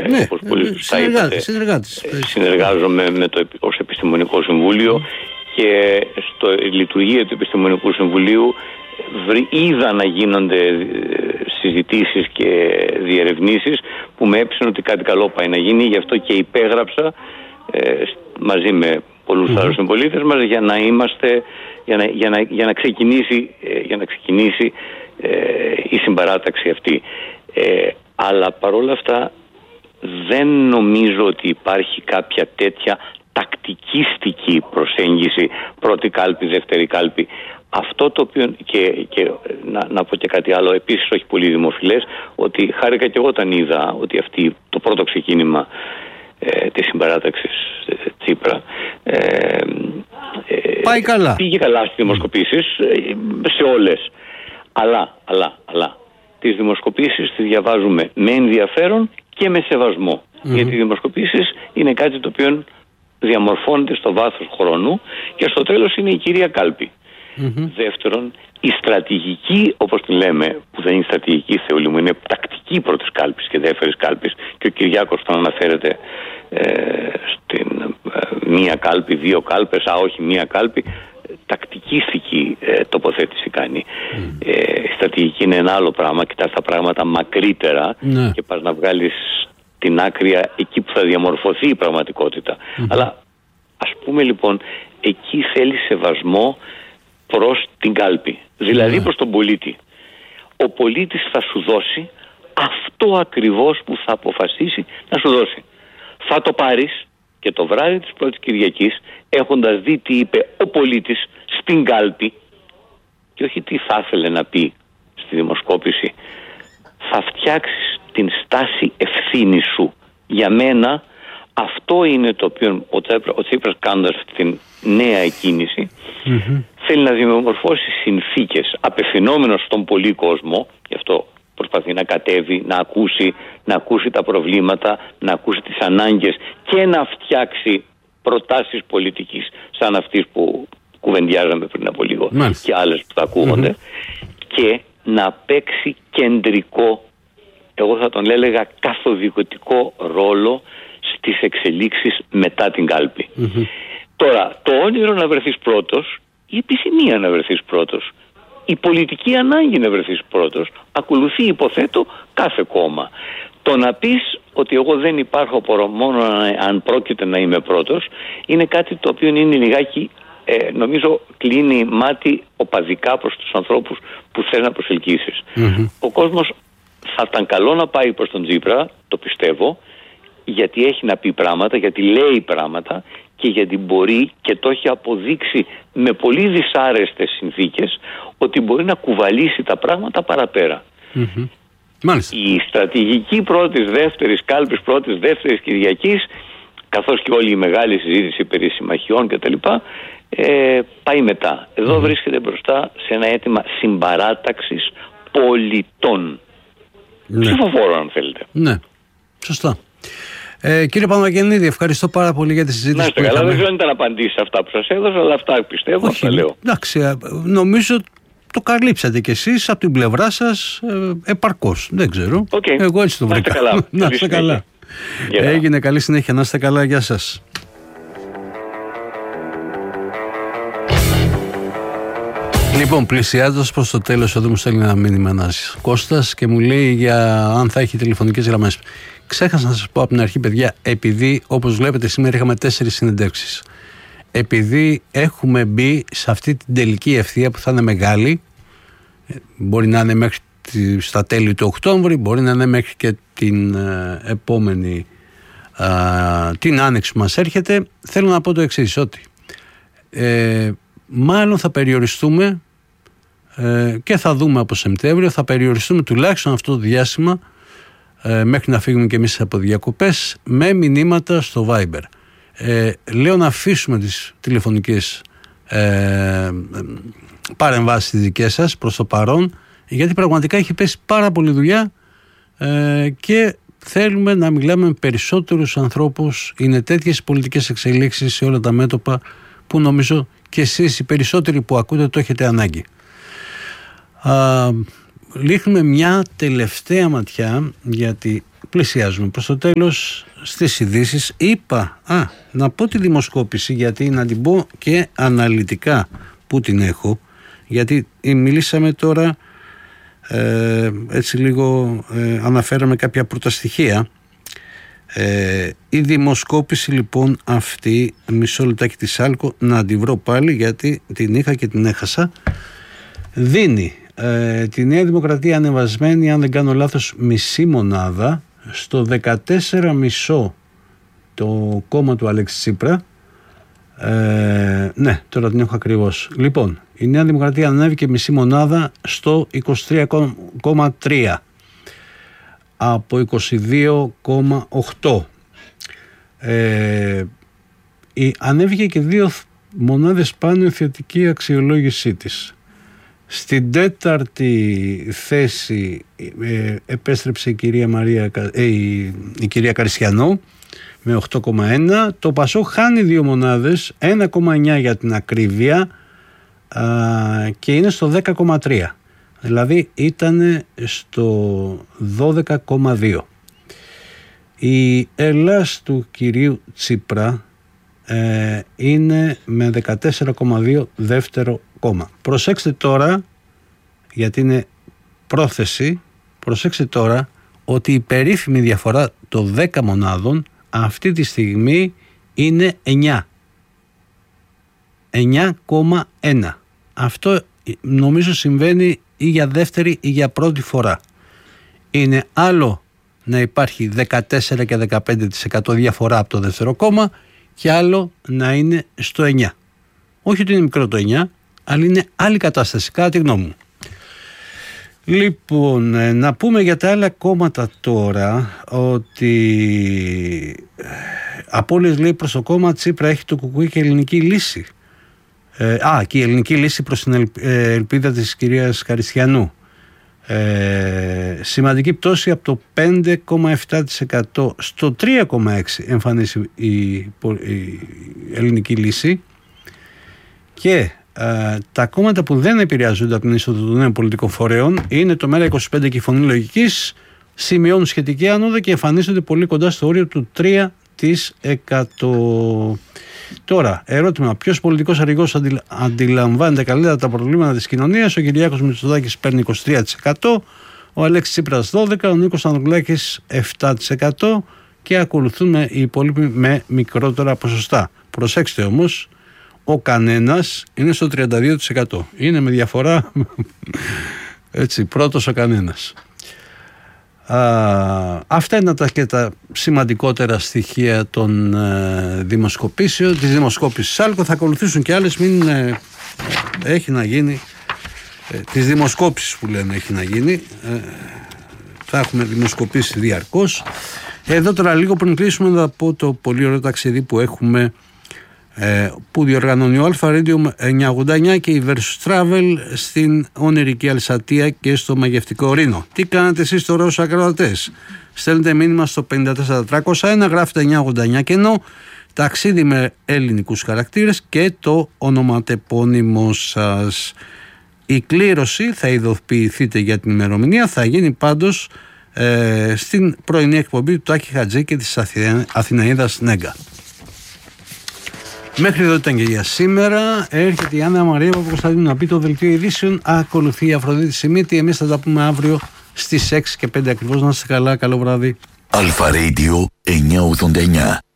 όπως πολύ σωστά είπατε, συνεργάζομαι ως Επιστημονικό Συμβούλιο και στο λειτουργία του Επιστημονικού Συμβουλίου είδα να γίνονται συζητήσεις και διερευνήσεις που με έψιναν ότι κάτι καλό πάει να γίνει. Γι' αυτό και υπέγραψα μαζί με πολλούς άλλους συμπολίτες μας για να ξεκινήσει η συμπαράταξη αυτή. Αλλά παρόλα αυτά δεν νομίζω ότι υπάρχει κάποια τέτοια τακτικιστική προσέγγιση, πρώτη κάλπη, δεύτερη κάλπη. Αυτό το οποίο, και να πω και κάτι άλλο, επίσης όχι πολύ δημοφιλές, ότι χάρηκα και εγώ όταν είδα ότι το πρώτο ξεκίνημα της συμπαράταξης Τσίπρα πάει καλά. Πήγε καλά στις δημοσκοπήσεις, σε όλες. Αλλά τις δημοσκοπήσεις τις διαβάζουμε με ενδιαφέρον και με σεβασμό. Γιατί οι δημοσκοπήσεις είναι κάτι το οποίο διαμορφώνεται στο βάθος χρόνου και στο τέλος είναι η κυρία κάλπη. Δεύτερον, η στρατηγική, όπως τη λέμε, που δεν είναι στρατηγική Θεούλη μου, είναι τακτική πρώτης κάλπης και δεύτερης κάλπης, και ο Κυριάκος τον αναφέρεται στην μία κάλπη, δύο κάλπες, όχι μία κάλπη, τακτικίστικη τοποθέτηση κάνει. Η στρατηγική είναι ένα άλλο πράγμα, κοιτάς τα πράγματα μακρύτερα και πας να βγάλεις την άκρη εκεί που θα διαμορφωθεί η πραγματικότητα. Αλλά ας πούμε λοιπόν, εκεί θέλει σεβασμό προς την κάλπη, δηλαδή προς τον πολίτη. Ο πολίτης θα σου δώσει αυτό ακριβώς που θα αποφασίσει να σου δώσει. Θα το πάρεις και το βράδυ της πρώτης Κυριακής, έχοντας δει τι είπε ο πολίτης στην κάλπη και όχι τι θα ήθελε να πει στη δημοσκόπηση, θα φτιάξεις την στάση ευθύνη σου. Για μένα αυτό είναι το οποίο ο Τσίπρας, κάνοντας την νέα εκκίνηση, θέλει να διαμορφώσει συνθήκες απευθυνόμενος στον πολύ κόσμο. Γι' αυτό προσπαθεί να κατέβει, να ακούσει τα προβλήματα, να ακούσει τις ανάγκες και να φτιάξει προτάσεις πολιτικής σαν αυτής που κουβεντιάζαμε πριν από λίγο και άλλες που θα ακούγονται, και να παίξει κεντρικό, εγώ θα τον έλεγα καθοδικοτικό ρόλο στις εξελίξεις μετά την κάλπη. Τώρα, το όνειρο να βρεθείς πρώτος, η επιθυμία να βρεθείς πρώτος, η πολιτική ανάγκη να βρεθείς πρώτος, ακολουθεί, υποθέτω, κάθε κόμμα. Το να πεις ότι εγώ δεν υπάρχω μόνο αν πρόκειται να είμαι πρώτος, είναι κάτι το οποίο είναι λιγάκι, νομίζω κλείνει μάτι οπαδικά προς τους ανθρώπους που θέλει να προσελκύσεις. Ο κόσμος θα ήταν καλό να πάει προς τον Τσίπρα, το πιστεύω, γιατί έχει να πει πράγματα, γιατί λέει πράγματα και γιατί μπορεί και το έχει αποδείξει με πολύ δυσάρεστες συνθήκες ότι μπορεί να κουβαλήσει τα πράγματα παραπέρα. Η στρατηγική πρώτης, δεύτερης κάλπης, πρώτης, δεύτερης Κυριακής, καθώς και όλη η μεγάλη συζήτηση περί συμμαχιών κτλ., πάει μετά. Εδώ βρίσκεται μπροστά σε ένα αίτημα συμπαράταξης πολιτών. Ψηφοφόρων, αν θέλετε. Ναι, σωστά. Κύριε Παπαγγελνίδη, ευχαριστώ πάρα πολύ για τη συζήτηση που είχαμε. Δεν ξέρω αν ήταν απαντήσεις αυτά που σας έδωσα, αλλά αυτά πιστεύω. Όχι, αυτά λέω. Εντάξει, νομίζω το καλύψατε κι εσείς από την πλευρά σας επαρκώς. Δεν ξέρω. Εγώ έτσι το βρήκα. Να είστε καλά. Έγινε, καλή συνέχεια. Να είστε καλά. Γεια σας. Λοιπόν, πλησιάζοντας προς το τέλος, εδώ μου στέλνει ένα μήνυμα ένας Κώστας και μου λέει για αν θα έχει τηλεφωνικές γραμμές. Ξέχασα να σας πω από την αρχή, παιδιά, επειδή όπως βλέπετε σήμερα είχαμε 4 συνεντεύξεις. Επειδή έχουμε μπει σε αυτή την τελική ευθεία που θα είναι μεγάλη, μπορεί να είναι μέχρι στα τέλη του Οκτώβρη, μπορεί να είναι μέχρι και την επόμενη, την άνοιξη που μας έρχεται, θέλω να πω το εξής, ότι μάλλον θα περιοριστούμε και θα δούμε από Σεπτέμβριο, θα περιοριστούμε τουλάχιστον αυτό το διάστημα μέχρι να φύγουμε και εμείς από διακοπές με μηνύματα στο Viber. Λέω να αφήσουμε τις τηλεφωνικές παρεμβάσεις τις δικές σας προς το παρόν, γιατί πραγματικά έχει πέσει πάρα πολλή δουλειά και θέλουμε να μιλάμε με περισσότερους ανθρώπους. Είναι τέτοιες πολιτικές εξελίξεις σε όλα τα μέτωπα που νομίζω και εσείς οι περισσότεροι που ακούτε το έχετε ανάγκη. Ρίχνουμε μια τελευταία ματιά, γιατί πλησιάζουμε προς το τέλος. Στις ειδήσεις είπα να πω τη δημοσκόπηση, γιατί να την πω και αναλυτικά που την έχω, γιατί μιλήσαμε τώρα έτσι λίγο, αναφέραμε κάποια πρώτα στοιχεία. Η δημοσκόπηση λοιπόν αυτή, μισό λεπτάκι τη Σάλκο να τη βρω πάλι, γιατί την είχα και την έχασα. Δίνει τη Νέα Δημοκρατία ανεβασμένη, αν δεν κάνω λάθος, μισή μονάδα, στο 14,5 το κόμμα του Αλέξη Τσίπρα. Ναι, τώρα την έχω ακριβώς. Λοιπόν, η Νέα Δημοκρατία ανέβηκε μισή μονάδα στο 23,3 από 22,8. Ανέβηκε και 2 μονάδες πάνω η θετική αξιολόγησή της. Στην 4η θέση επέστρεψε η κυρία Καρισιανό με 8,1. Το Πασόκ χάνει 2 μονάδες, 1,9 για την ακρίβεια, και είναι στο 10,3. Δηλαδή ήταν στο 12,2. Η Ελλάς του κυρίου Τσίπρα είναι με 14,2 δεύτερο κόμμα. Προσέξτε τώρα, γιατί είναι πρόθεση, προσέξτε τώρα ότι η περίφημη διαφορά των 10 μονάδων αυτή τη στιγμή είναι 9,1. Αυτό νομίζω συμβαίνει ή για δεύτερη ή για πρώτη φορά. Είναι άλλο να υπάρχει 14 και 15% διαφορά από το δεύτερο κόμμα και άλλο να είναι στο 9. Όχι ότι είναι μικρό το 9, αλλά είναι άλλη κατάσταση, κατά τη γνώμη μου. Λοιπόν, να πούμε για τα άλλα κόμματα τώρα ότι απώλειες λέει προς το κόμμα Τσίπρα έχει το Κουκουί και Ελληνική Λύση. Και η Ελληνική Λύση προς την ελπίδα της κυρίας Καριστιανού. Σημαντική πτώση από το 5,7% στο 3,6% εμφανίσει η Ελληνική Λύση. Και τα κόμματα που δεν επηρεάζονται από την είσοδο των νέων πολιτικών φορέων είναι το ΜΕΡΑ25 και η Φωνή Λογικής, σημειώνουν σχετική άνοδο και εμφανίζονται πολύ κοντά στο όριο του 3%. Τώρα, ερώτημα: ποιος πολιτικός αρχηγός αντιλαμβάνεται καλύτερα τα προβλήματα της κοινωνίας? Ο Κυριάκος Μητσοτάκης παίρνει 23%, ο Αλέξης Τσίπρας 12%, ο Νίκος Ανδρουλάκης 7% και ακολουθούν οι υπόλοιποι με μικρότερα ποσοστά. Προσέξτε όμως, ο κανένας είναι στο 32%. Είναι με διαφορά έτσι, πρώτος ο κανένας. Αυτά είναι και τα σημαντικότερα στοιχεία των δημοσκοπήσεων, της δημοσκόπησης Σάλκο. Θα ακολουθήσουν και άλλες, μην έχει να γίνει, τις δημοσκόπησεις που λένε έχει να γίνει, θα έχουμε δημοσκοπήσεις διαρκώς. Εδώ τώρα λίγο πριν κλείσουμε να πω το πολύ ωραίο ταξίδι που έχουμε, που διοργανώνει ο Αλφα Radio 989 και η Versus Travel στην ονειρική Αλσατία και στο μαγευτικό Ρήνο. Τι κάνετε εσείς τώρα ως ακροατές? Στέλνετε μήνυμα στο 54301, γράφετε 989 κενό, ταξίδι με ελληνικούς χαρακτήρες και το ονοματεπώνυμό σας. Η κλήρωση θα ειδοποιηθείτε για την ημερομηνία, θα γίνει πάντως στην πρωινή εκπομπή του Τάκη Χατζή και της Αθηναίδας Νέγκα. Μέχρι εδώ ήταν και για σήμερα. Έρχεται η Άννα Μαρία Παπακοσταντίνου να πει το δελτίο ειδήσεων. Ακολουθεί η Αφροδίτη Σιμίτη. Εμείς θα τα πούμε αύριο στις 6 και 5 ακριβώς. Να είστε καλά. Καλό βράδυ. Αλφα Radio 989.